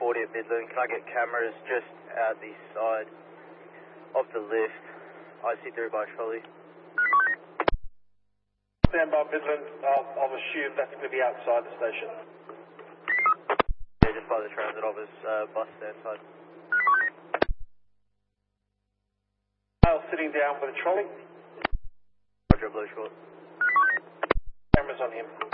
40 at Midland. Can I get cameras just out the side of the lift? I see through by trolley. Stand by Midland. I'll assume that's going to be outside the station. Yeah, just by the transit office, bus stand side. Male sitting down with a trolley. Roger, blue short. Cameras on him.